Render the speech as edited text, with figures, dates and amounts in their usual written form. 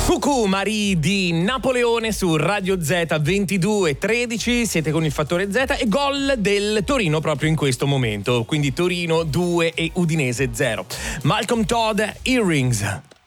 Fuku Marie di Napoleone su Radio Z 22:13, siete con il Fattore Z e gol del Torino proprio in questo momento, quindi Torino 2 e Udinese 0. Malcolm Todd, Earrings.